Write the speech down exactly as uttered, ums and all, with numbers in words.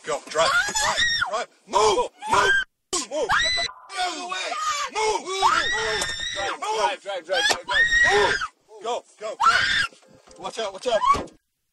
Go, drive, drive, drive. Move, move, move. Get the f out of the way. Move, move. Drive, drive, drive, drive, drive. Move. Go, go, go. Watch out, watch out.